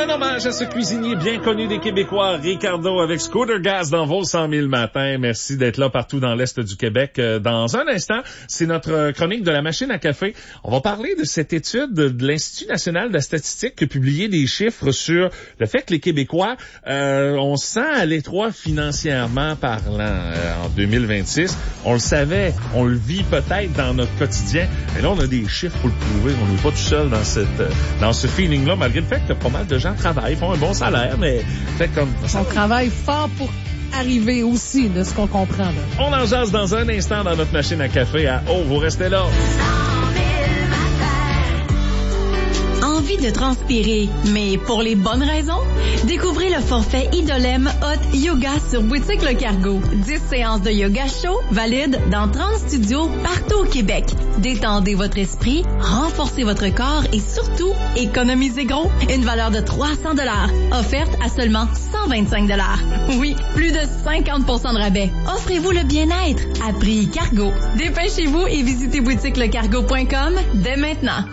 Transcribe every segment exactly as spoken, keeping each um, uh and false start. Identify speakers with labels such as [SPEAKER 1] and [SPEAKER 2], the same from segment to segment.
[SPEAKER 1] Un hommage à ce cuisinier bien connu des Québécois, Ricardo, avec Scooter Gas dans vos cent mille matins. Merci d'être là partout dans l'Est du Québec. Dans un instant, c'est notre chronique de la machine à café. On va parler de cette étude de l'Institut national de la statistique qui a publié des chiffres sur le fait que les Québécois, euh, on se sent à l'étroit financièrement parlant euh, en deux mille vingt-six. On le savait, on le vit peut-être dans notre quotidien. Mais là, on a des chiffres pour le prouver. On n'est pas tout seul dans cette, dans ce feeling-là, malgré le fait que pas mal de gens travaillent, font un bon salaire, mais fait comme...
[SPEAKER 2] On travaille fort pour arriver aussi, de ce qu'on comprend. Là.
[SPEAKER 1] On en jase dans un instant dans notre machine à café à Oh, vous restez là.
[SPEAKER 3] Envie de transpirer, mais pour les bonnes raisons? Découvrez le forfait Idolem Hot Yoga sur Boutique Le Cargo. dix séances de yoga chaud valides dans trente studios partout au Québec. Détendez votre esprit, renforcez votre corps et surtout, économisez gros. Une valeur de trois cents dollars, offerte à seulement cent vingt-cinq dollars. Oui, plus de cinquante pour cent de rabais. Offrez-vous le bien-être à prix Cargo. Dépêchez-vous et visitez boutique le cargo point com dès maintenant.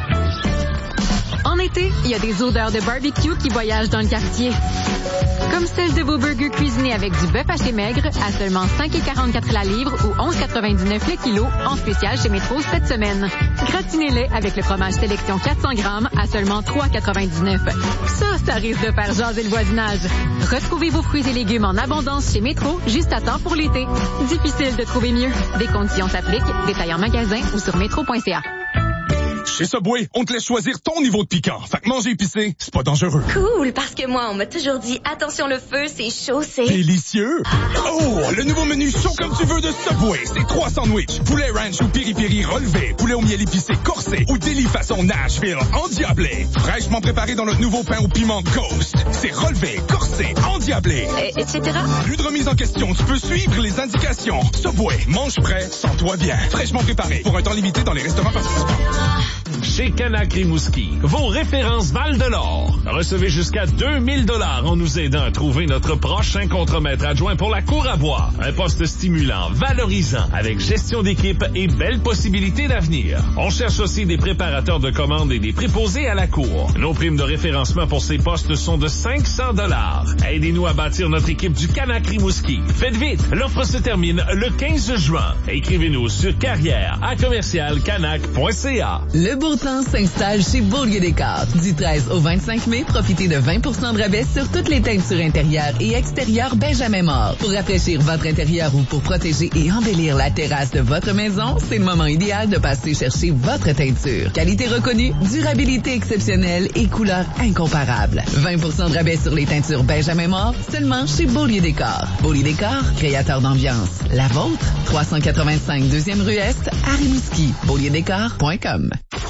[SPEAKER 4] En été, il y a des odeurs de barbecue qui voyagent dans le quartier. Comme celle de vos burgers cuisinés avec du bœuf haché maigre à seulement cinq virgule quarante-quatre la livre ou onze virgule quatre-vingt-dix-neuf le kilo en spécial chez Métro cette semaine. Gratinez-les avec le fromage sélection quatre cents grammes à seulement trois virgule quatre-vingt-dix-neuf. Ça, ça risque de faire jaser le voisinage. Retrouvez vos fruits et légumes en abondance chez Métro juste à temps pour l'été. Difficile de trouver mieux. Des conditions s'appliquent. Détails en magasin ou sur métro point c a.
[SPEAKER 5] Chez Subway, on te laisse choisir ton niveau de piquant. Fait que manger épicé, c'est pas dangereux.
[SPEAKER 6] Cool, parce que moi, on m'a toujours dit, attention le feu, c'est chaud, c'est...
[SPEAKER 5] Délicieux! Oh, le nouveau menu chaud comme tu veux de Subway. C'est trois sandwichs, poulet ranch ou piri-piri relevé, poulet au miel épicé corsé ou délit façon Nashville endiablé. Fraîchement préparé dans notre nouveau pain au piment Ghost. C'est relevé, corsé, endiablé.
[SPEAKER 6] Et, etc.
[SPEAKER 5] Plus de remise en question, tu peux suivre les indications. Subway, mange prêt, sens-toi bien. Fraîchement préparé, pour un temps limité dans les restaurants participants.
[SPEAKER 1] Chez Canac Rimouski, vos références Val-de-l'Or. Recevez jusqu'à deux mille dollars en nous aidant à trouver notre prochain contremaître adjoint pour la cour à bois. Un poste stimulant, valorisant, avec gestion d'équipe et belles possibilités d'avenir. On cherche aussi des préparateurs de commandes et des préposés à la cour. Nos primes de référencement pour ces postes sont de cinq cents dollars. Aidez-nous à bâtir notre équipe du Canac Rimouski. Faites vite, l'offre se termine le quinze juin. Écrivez-nous sur carrière à commercial canac point c a.
[SPEAKER 7] Le beau temps s'installe chez Beaulieu Décor. Du treize au vingt-cinq mai, profitez de vingt pour cent de rabais sur toutes les teintures intérieures et extérieures Benjamin Mort. Pour rafraîchir votre intérieur ou pour protéger et embellir la terrasse de votre maison, c'est le moment idéal de passer chercher votre teinture. Qualité reconnue, durabilité exceptionnelle et couleur incomparable. vingt pour cent de rabais sur les teintures Benjamin Mort, seulement chez Beaulieu Décor. Beaulieu Décor, créateur d'ambiance. La vôtre, trois cent quatre-vingt-cinq deuxième rue Est, à Rimouski. beaulieu décor point com.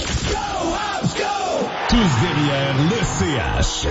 [SPEAKER 1] Tous derrière le C H.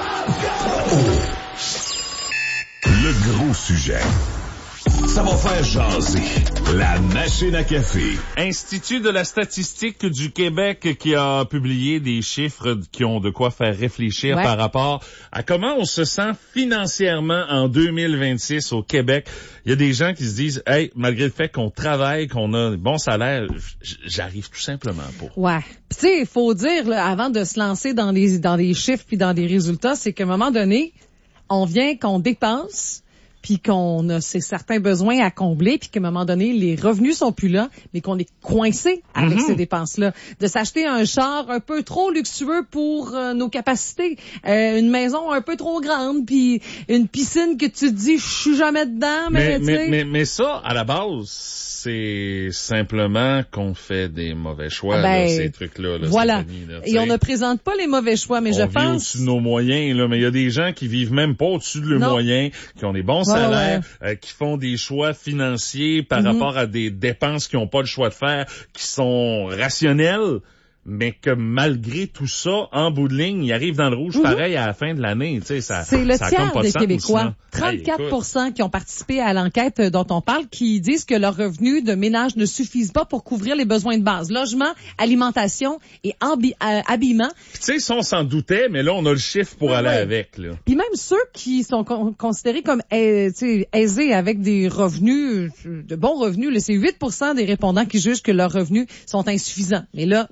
[SPEAKER 8] Le gros sujet. Ça va faire jaser. La machine à café.
[SPEAKER 1] Institut de la statistique du Québec qui a publié des chiffres qui ont de quoi faire réfléchir ouais. par rapport à comment on se sent financièrement en deux mille vingt-six au Québec. Il y a des gens qui se disent, hey, malgré le fait qu'on travaille, qu'on a un bon salaire, j'arrive tout simplement pas.
[SPEAKER 2] Ouais. Puis tu sais, il faut dire, là, avant de se lancer dans les, dans les chiffres puis dans des résultats, c'est qu'à un moment donné, on vient qu'on dépense, puis qu'on a ces certains besoins à combler, puis qu'à un moment donné, les revenus sont plus là, mais qu'on est coincé avec mm-hmm. ces dépenses-là. De s'acheter un char un peu trop luxueux pour euh, nos capacités, euh, une maison un peu trop grande, puis une piscine que tu te dis, je suis jamais dedans, mais
[SPEAKER 1] mais, mais, mais, mais ça, à la base, c'est simplement qu'on fait des mauvais choix, ben, là, ces trucs-là. Là,
[SPEAKER 2] voilà.
[SPEAKER 1] Là,
[SPEAKER 2] et on ne présente pas les mauvais choix, mais
[SPEAKER 1] on
[SPEAKER 2] je
[SPEAKER 1] vit
[SPEAKER 2] pense...
[SPEAKER 1] au-dessus de nos moyens, là, mais il y a des gens qui vivent même pas au-dessus de leurs
[SPEAKER 2] non.
[SPEAKER 1] moyens, qui ont des bons
[SPEAKER 2] ouais,
[SPEAKER 1] salaires,
[SPEAKER 2] ouais.
[SPEAKER 1] Euh, qui font des choix financiers par
[SPEAKER 2] mm-hmm.
[SPEAKER 1] rapport à des dépenses qu'ils n'ont pas le choix de faire, qui sont rationnelles, mais que malgré tout ça, en bout de ligne, ils arrivent dans le rouge mm-hmm. pareil à la fin de l'année. Tu sais, ça,
[SPEAKER 2] c'est le
[SPEAKER 1] ça
[SPEAKER 2] tiers
[SPEAKER 1] pas
[SPEAKER 2] des
[SPEAKER 1] de
[SPEAKER 2] Québécois,
[SPEAKER 1] sens,
[SPEAKER 2] trente-quatre pour cent hey, qui ont participé à l'enquête dont on parle, qui disent que leurs revenus de ménage ne suffisent pas pour couvrir les besoins de base. Logement, alimentation et habi- euh, habillement.
[SPEAKER 1] Tu sais, ça, on s'en doutait, mais là, on a le chiffre pour ouais, aller ouais. avec. Là.
[SPEAKER 2] Puis même ceux qui sont con- considérés comme euh, aisés avec des revenus, de bons revenus, là, c'est huit pour cent des répondants qui jugent que leurs revenus sont insuffisants. Mais là, voisins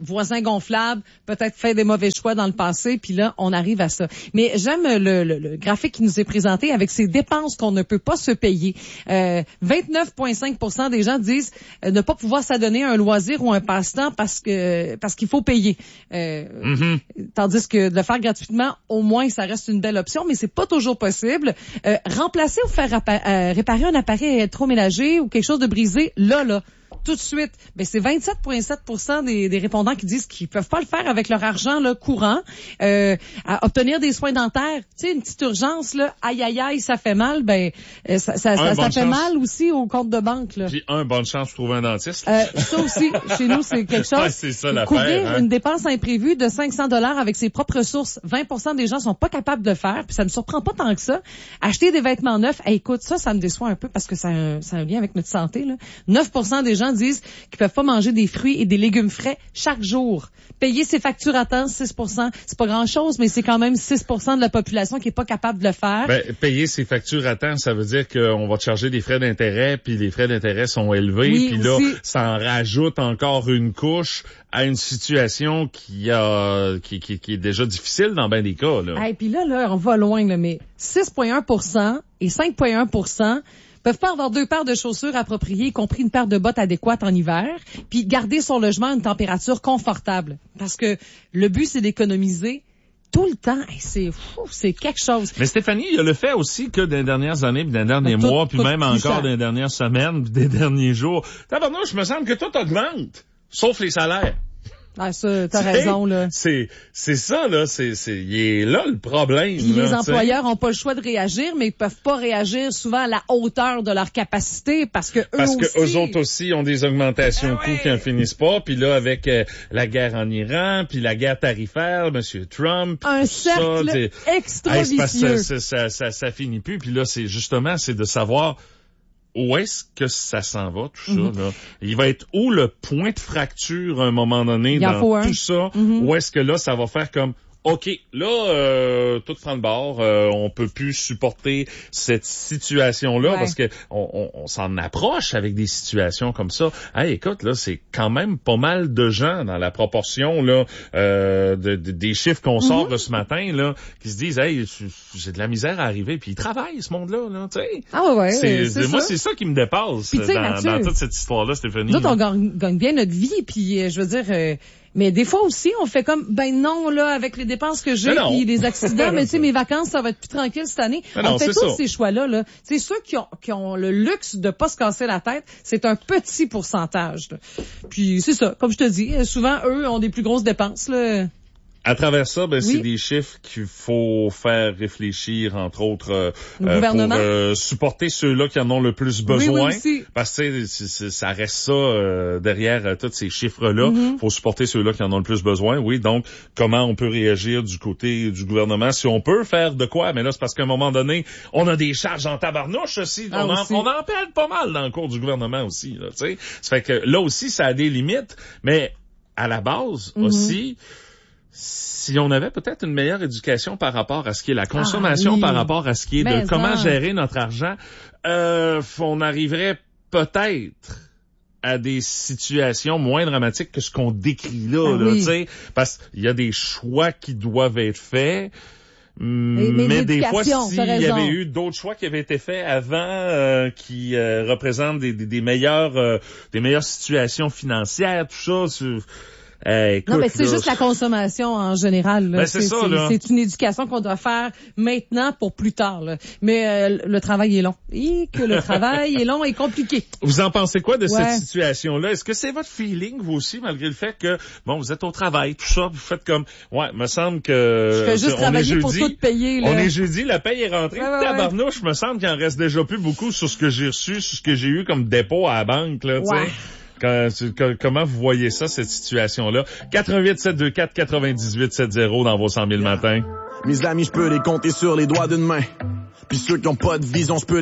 [SPEAKER 2] gonflable, peut-être fait des mauvais choix dans le passé, puis là, on arrive à ça. Mais j'aime le, le, le graphique qui nous est présenté avec ces dépenses qu'on ne peut pas se payer. Euh, vingt-neuf virgule cinq pour cent des gens disent euh, ne pas pouvoir s'adonner à un loisir ou un passe-temps parce que parce qu'il faut payer. Euh, mm-hmm. Tandis que de le faire gratuitement, au moins, ça reste une belle option, mais c'est pas toujours possible. Euh, remplacer ou faire appa- euh, réparer un appareil électroménager ou quelque chose de brisé, là, là, tout de suite, ben c'est vingt-sept virgule sept pour cent des, des répondants qui disent qu'ils peuvent pas le faire avec leur argent là, courant. Euh, à obtenir des soins dentaires, tu sais, une petite urgence là, aïe aïe aïe, ça fait mal, ben ça ça, ça, ça fait chance. Mal aussi au compte de banque là.
[SPEAKER 1] Puis un bonne chance pour trouver un dentiste.
[SPEAKER 2] Euh, ça aussi, chez nous c'est quelque chose.
[SPEAKER 1] Ouais, c'est ça l'affaire.
[SPEAKER 2] Couvrir
[SPEAKER 1] hein?
[SPEAKER 2] une dépense imprévue de cinq cents dollars avec ses propres sources, vingt pour cent des gens sont pas capables de le faire, puis ça me surprend pas tant que ça. Acheter des vêtements neufs, hey, écoute, ça ça me déçoit un peu parce que ça a un, ça a un lien avec notre santé là. neuf pour cent des gens disent qu'ils peuvent pas manger des fruits et des légumes frais chaque jour. Payer ses factures à temps, six pour cent, c'est pas grand-chose, mais c'est quand même six pour cent de la population qui est pas capable de le faire.
[SPEAKER 1] Ben, payer ses factures à temps, ça veut dire qu'on va te charger des frais d'intérêt, puis les frais d'intérêt sont élevés,
[SPEAKER 2] oui,
[SPEAKER 1] puis là,
[SPEAKER 2] aussi.
[SPEAKER 1] ça en rajoute encore une couche à une situation qui a qui, qui, qui est déjà difficile dans bien des cas. Là.
[SPEAKER 2] Et hey, puis là, là, on va loin, là, mais six virgule un pour cent et cinq virgule un pour cent peuvent pas avoir deux paires de chaussures appropriées, y compris une paire de bottes adéquates en hiver, puis garder son logement à une température confortable. Parce que le but, c'est d'économiser tout le temps. Hey, c'est fou, c'est quelque chose.
[SPEAKER 1] Mais Stéphanie, il y a le fait aussi que dans les dernières années, puis dans les derniers
[SPEAKER 2] tout,
[SPEAKER 1] mois, puis même encore
[SPEAKER 2] cher.
[SPEAKER 1] dans les dernières semaines, puis des derniers jours, tabarnouche, je me semble que tout augmente, sauf les salaires.
[SPEAKER 2] Ah, ça, t'as raison, là.
[SPEAKER 1] C'est, c'est ça, là. C'est, c'est, il est là le problème.
[SPEAKER 2] Puis
[SPEAKER 1] là,
[SPEAKER 2] les employeurs
[SPEAKER 1] t'sais.
[SPEAKER 2] ont pas le choix de réagir, mais ils peuvent pas réagir souvent à la hauteur de leur capacité parce que eux
[SPEAKER 1] Parce
[SPEAKER 2] aussi.
[SPEAKER 1] Parce que eux autres aussi ont des augmentations de coûts qui en finissent pas. Puis là, avec euh, la guerre en Iran, puis la guerre tarifaire, Monsieur Trump.
[SPEAKER 2] Un cercle
[SPEAKER 1] ça,
[SPEAKER 2] extra
[SPEAKER 1] hey,
[SPEAKER 2] vicieux.
[SPEAKER 1] Ça, ça, ça, ça, ça finit plus. Puis là, c'est justement, c'est de savoir où est-ce que ça s'en va, tout
[SPEAKER 2] mm-hmm.
[SPEAKER 1] ça, là? Il va être où le point de fracture à un moment donné
[SPEAKER 2] Il
[SPEAKER 1] dans
[SPEAKER 2] tout
[SPEAKER 1] un. ça?
[SPEAKER 2] Mm-hmm.
[SPEAKER 1] Où est-ce que là, ça va faire comme, OK, là, euh, tout prend le bord, euh, on peut plus supporter cette situation-là
[SPEAKER 2] ouais.
[SPEAKER 1] parce que on, on, on s'en approche avec des situations comme ça. Hey, écoute, là, c'est quand même pas mal de gens dans la proportion là euh, de, de, des chiffres qu'on
[SPEAKER 2] mm-hmm.
[SPEAKER 1] sort de ce matin là qui se disent, hey, j'ai de la misère à arriver, puis ils travaillent ce monde-là, là, tu sais.
[SPEAKER 2] Ah ouais,
[SPEAKER 1] c'est,
[SPEAKER 2] c'est
[SPEAKER 1] moi,
[SPEAKER 2] ça.
[SPEAKER 1] c'est ça qui me dépasse
[SPEAKER 2] puis,
[SPEAKER 1] dans,
[SPEAKER 2] Mathieu,
[SPEAKER 1] dans toute cette histoire-là, Stéphanie.
[SPEAKER 2] Nous, on gagne, gagne bien notre vie, puis euh, je veux dire. Euh, Mais des fois aussi, on fait comme, ben non, là, avec les dépenses que j'ai, puis les accidents, mais tu sais, mes vacances, ça va être plus tranquille cette année.
[SPEAKER 1] Mais non,
[SPEAKER 2] on fait tous
[SPEAKER 1] ça.
[SPEAKER 2] ces choix-là, là. Tu sais, ceux qui ont, qui ont le luxe de pas se casser la tête, c'est un petit pourcentage, là. Puis c'est ça, comme je te dis, souvent, eux ont des plus grosses dépenses, là.
[SPEAKER 1] À travers ça, ben,
[SPEAKER 2] oui.
[SPEAKER 1] c'est des chiffres qu'il faut faire réfléchir, entre autres, euh,
[SPEAKER 2] le gouvernement.
[SPEAKER 1] pour euh, supporter ceux-là qui en ont le plus besoin.
[SPEAKER 2] Oui, oui,
[SPEAKER 1] parce que ça reste ça euh, derrière euh, tous ces chiffres-là. Il mm-hmm. faut supporter ceux-là qui en ont le plus besoin. Oui, donc, comment on peut réagir du côté du gouvernement? Si on peut faire de quoi? Mais là, c'est parce qu'à un moment donné, on a des charges en tabarnouche aussi.
[SPEAKER 2] Ah,
[SPEAKER 1] on,
[SPEAKER 2] aussi.
[SPEAKER 1] En, on en perd pas mal dans le cours du gouvernement aussi. Là, ça fait que là aussi, ça a des limites. Mais à la base mm-hmm. aussi... Si on avait peut-être une meilleure éducation par rapport à ce qui est la consommation,
[SPEAKER 2] ah, oui.
[SPEAKER 1] par rapport à ce qui est
[SPEAKER 2] Mais
[SPEAKER 1] de comment
[SPEAKER 2] non.
[SPEAKER 1] gérer notre argent, euh, on arriverait peut-être à des situations moins dramatiques que ce qu'on décrit là,
[SPEAKER 2] ah,
[SPEAKER 1] là
[SPEAKER 2] oui.
[SPEAKER 1] tu sais, parce qu'il y a des choix qui doivent être faits.
[SPEAKER 2] Mais, mais,
[SPEAKER 1] mais des fois, s'il y
[SPEAKER 2] raison.
[SPEAKER 1] avait eu d'autres choix qui avaient été faits avant, euh, qui euh, représentent des, des, des meilleures, euh, des meilleures situations financières, tout ça. C'est, Euh, écoute,
[SPEAKER 2] non, mais c'est
[SPEAKER 1] là,
[SPEAKER 2] juste la consommation en général. Là.
[SPEAKER 1] Ben, c'est,
[SPEAKER 2] c'est,
[SPEAKER 1] ça,
[SPEAKER 2] c'est,
[SPEAKER 1] là.
[SPEAKER 2] c'est une éducation qu'on doit faire maintenant pour plus tard. Là. Mais euh, le travail est long. Et que le travail est long et compliqué.
[SPEAKER 1] Vous en pensez quoi de
[SPEAKER 2] ouais.
[SPEAKER 1] cette situation-là? Est-ce que c'est votre feeling, vous aussi, malgré le fait que, bon, vous êtes au travail, tout ça, vous faites comme, ouais, me semble que...
[SPEAKER 2] Je fais juste
[SPEAKER 1] on
[SPEAKER 2] travailler
[SPEAKER 1] est
[SPEAKER 2] pour
[SPEAKER 1] jeudi,
[SPEAKER 2] tout payer. Là.
[SPEAKER 1] On est jeudi, la paye est rentrée.
[SPEAKER 2] Ouais, ouais,
[SPEAKER 1] Tabarnouche, me semble qu'il en reste déjà plus beaucoup sur ce que j'ai reçu, sur ce que j'ai eu comme dépôt à la banque, là, tu
[SPEAKER 2] ouais.
[SPEAKER 1] sais. Quand, comment vous voyez ça, cette situation-là? quatre un huit sept deux quatre quatre-vingt-dix-huit soixante dans vos cent mille matins.
[SPEAKER 9] Mes amis, je peux les compter sur les doigts d'une main. Puis ceux qui ont pas de vision, je peux